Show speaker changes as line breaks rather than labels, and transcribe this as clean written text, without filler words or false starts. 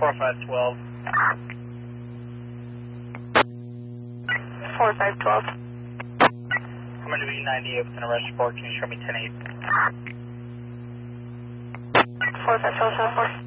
4512.
4512.
I'm going to be 98 with an arrest report. Can you show me 10-8?
4512, 74.